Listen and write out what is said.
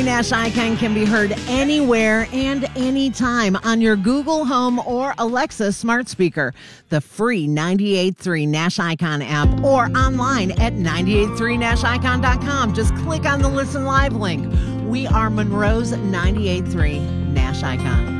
98.3 Nash Icon can be heard anywhere and anytime on your Google Home or Alexa smart speaker, the free 98.3 Nash Icon app, or online at 983nashicon.com. Just click on the Listen Live link. We are Monroe's 98.3 Nash Icon.